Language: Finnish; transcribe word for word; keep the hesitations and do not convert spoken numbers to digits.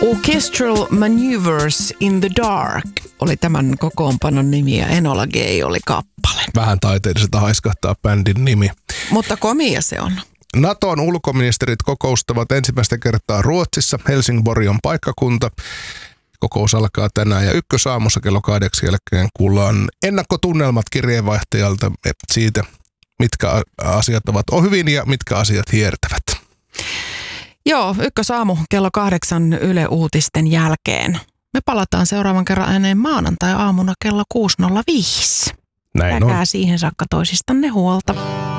Orchestral Maneuvers in the Dark oli tämän kokoonpanon nimi ja Enola Gay oli kappale. Vähän taiteelliselta haiskahtaa bändin nimi. Mutta komia se on. Naton ulkoministerit kokoustavat ensimmäistä kertaa Ruotsissa. Helsingborg on paikkakunta. Kokous alkaa tänään ja Ykkösaamussa kello kahdeksan jälkeen kuullaan ennakkotunnelmat kirjeenvaihtajalta siitä, mitkä asiat ovat hyvin ja mitkä asiat hiertävät. Joo, Ykkösaamu kello kahdeksan Yle Uutisten jälkeen. Me palataan seuraavan kerran ääneen maanantai-aamuna kello kuusi nolla viisi. Näin on. Pitäkää siihen saakka toisistanne huolta.